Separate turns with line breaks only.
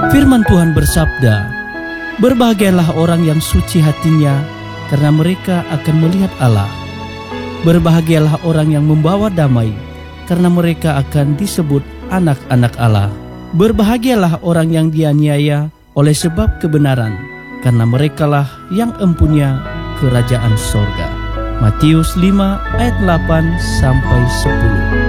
Firman Tuhan bersabda, "Berbahagialah orang yang suci hatinya, karena mereka akan melihat Allah. Berbahagialah orang yang membawa damai, karena mereka akan disebut anak-anak Allah. Berbahagialah orang yang dianiaya oleh sebab kebenaran, karena merekalah yang empunya kerajaan sorga." Matius 5 ayat 8 sampai 10.